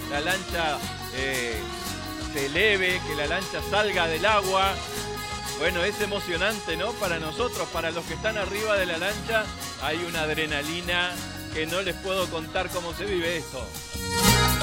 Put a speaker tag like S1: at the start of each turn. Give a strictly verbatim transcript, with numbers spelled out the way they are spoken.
S1: la lancha eh, se eleve, que la lancha salga del agua. Bueno, es emocionante, ¿no? Para nosotros, para los que están arriba de la lancha, hay una adrenalina que no les puedo contar cómo se vive esto.